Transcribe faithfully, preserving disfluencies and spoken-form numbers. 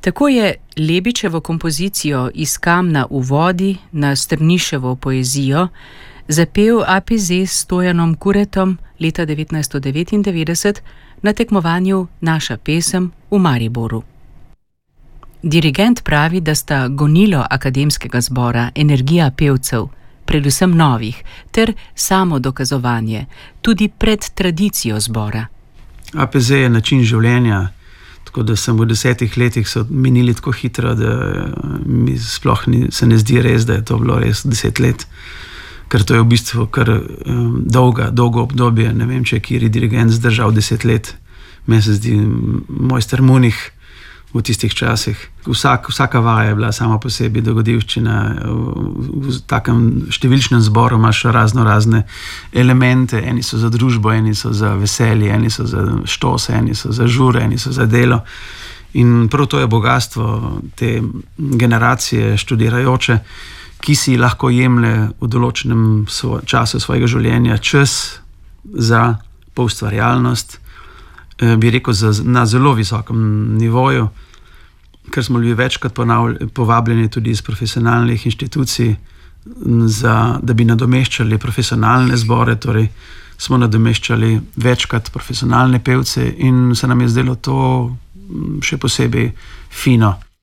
Tako je Lebičevo kompozicijo Iz kamna v vodi na Strniševo poezijo zapel A P Z s Stojanom Kuretom leta devetnajststo devetindevetdeset na tekmovanju Naša pesem v Mariboru. Dirigent pravi, da sta gonilo akademskega zbora energija pevcev, predvsem novih, ter samo dokazovanje, tudi pred tradicijo zbora. A P Z je način življenja, tako da sem v desetih letih so minili tako hitro, da mi sploh ni, se ne zdi res, da je to bilo res deset let. Ker to je v bistvu kar um, dolga, dolgo obdobje. Ne vem, če je kjer dirigent zdržal deset let. Meni se zdi mojster Munih v tistih časih. Vsak, vsaka vaja je bila sama po sebi dogodivščina. V, v takem številčnem zboru imaš razno razne elemente. Eni so za družbo, eni so za veselje, eni so za štos, eni so za žure, eni so za delo. In prav to je bogatstvo te generacije študirajoče, ki si lahko jemlje v določenem svo, času svojega življenja čas za poustvarjalnost, eh, bi rekel, za, na zelo visokem nivoju, ker smo bili večkrat povabljeni tudi iz profesionalnih inštitucij, za, da bi nadomeščali profesionalne zbore, torej smo nadomeščali večkrat profesionalne pevce in se nam je zdelo to še posebej fino.